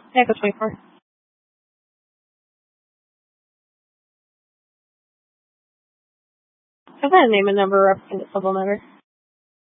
Echo 24. Is that a name and number reference supplementer?